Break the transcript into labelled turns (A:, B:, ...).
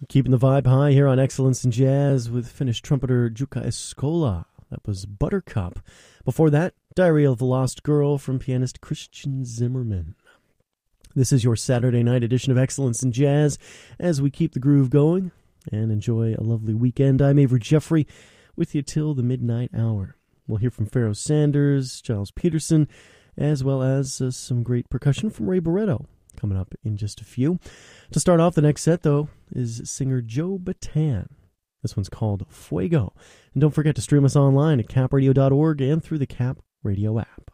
A: Keeping the vibe high here on Excellence in Jazz with Finnish trumpeter Jukka Eskola. That was Buttercup. Before that, Diary of the Lost Girl from pianist Christian Zimmerman. This is your Saturday night edition of Excellence in Jazz as we keep the groove going and enjoy a lovely weekend. I'm Avery Jeffrey with you till the midnight hour. We'll hear from Pharoah Sanders, Giles Peterson, as well as some great percussion from Ray Barretto coming up in just a few. To start off the next set, though, is singer Joe Bataan. This one's called Fuego. And don't forget to stream us online at capradio.org and through the Cap Radio app.